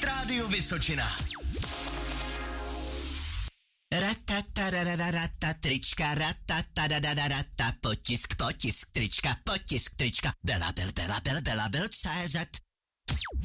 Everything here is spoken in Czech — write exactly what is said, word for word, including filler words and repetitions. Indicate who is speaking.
Speaker 1: Hit Radio Vysočina.
Speaker 2: Ratatarararata, trička, ratatarararata, potisk, potisk, trička, potisk, trička, Bela, bel, bela, bel, bela, bel, C Z.